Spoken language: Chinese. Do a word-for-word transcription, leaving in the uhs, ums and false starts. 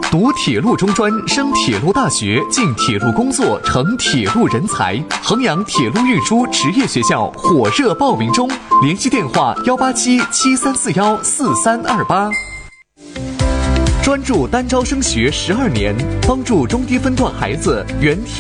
读铁路中专，升铁路大学，进铁路工作，成铁路人才。衡阳铁路运输职业学校火热报名中，联系电话幺八七七三四幺四三二八。专注单招升学十二年，帮助中低分段孩子圆。